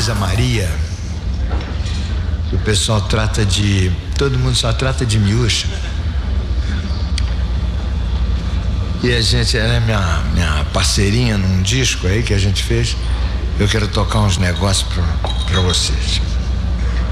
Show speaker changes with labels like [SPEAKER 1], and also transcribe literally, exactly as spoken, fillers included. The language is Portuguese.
[SPEAKER 1] Luísa Maria, que o pessoal trata de... todo mundo só trata de miúcha. E a gente, ela é minha, minha parceirinha num disco aí que a gente fez. Eu quero tocar uns negócios pra, pra vocês.